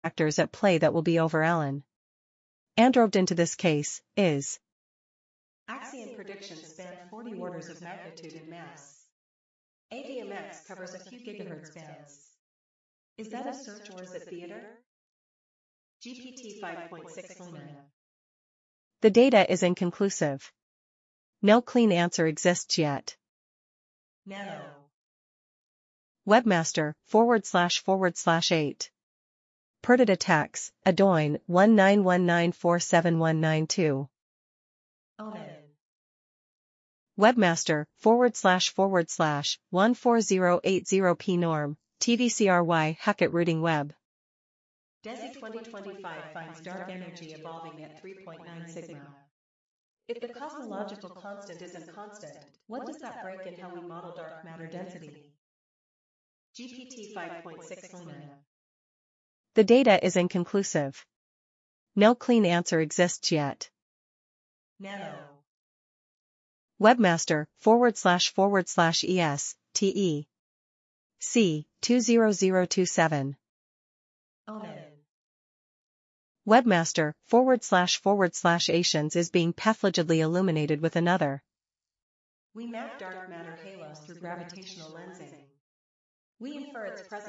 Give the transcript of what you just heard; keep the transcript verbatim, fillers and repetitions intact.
factors at play that will be over ln. Androved into this case, is. Axion predictions span forty orders of magnitude in mass. A V M X covers a few gigahertz bands. Is that a search or is it theater? G P T five point six Luna. The data is inconclusive. No clean answer exists yet. Nano. Webmaster, forward slash forward slash eight. Perdita tax, Adoin, one nine one nine four seven one nine two. Onan. Webmaster, forward slash forward slash, one four zero eight zero p norm, T V C R Y Hackett routing web. DESI twenty twenty-five finds dark energy evolving at three point nine sigma. If the cosmological constant isn't constant, what does that break in how we model dark matter density? G P T five point six Luna. The data is inconclusive. No clean answer exists yet. Nano. Webmaster, forward slash forward slash es, te. C, two zero zero two seven. Onan. Webmaster, forward slash forward slash Asians is being pathologically illuminated with another. We map dark matter halos through gravitational lensing. We infer its presence